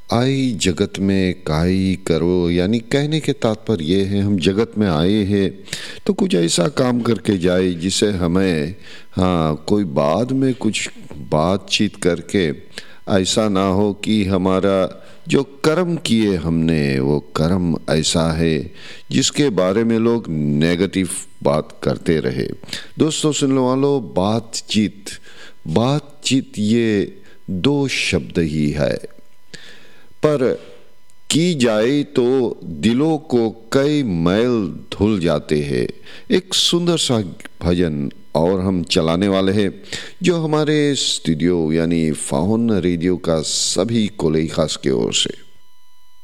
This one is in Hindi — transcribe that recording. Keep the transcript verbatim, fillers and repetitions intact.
आई जगत में काई करो, यानी कहने के तात्पर्य ये है हम जगत में आए हैं तो कुछ ऐसा काम करके जाए जिसे हमें हाँ कोई बाद में कुछ बातचीत करके ऐसा ना हो कि हमारा जो कर्म किए हमने वो कर्म ऐसा है जिसके बारे में लोग नेगेटिव बात करते रहे। दोस्तों सुन लो वालो, बातचीत बातचीत ये दो शब्द ही है, पर की जाए तो दिलों को कई मैल धुल जाते हैं। एक सुंदर सा भजन और हम चलाने वाले हैं जो हमारे स्टूडियो यानी फाउन रेडियो का सभी कोले खास के ओर से।